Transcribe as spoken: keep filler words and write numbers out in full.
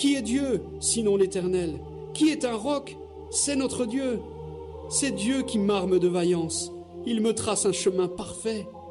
Qui est Dieu, sinon l'Éternel? Qui est un roc? C'est notre Dieu. C'est Dieu qui m'arme de vaillance. Il me trace un chemin parfait.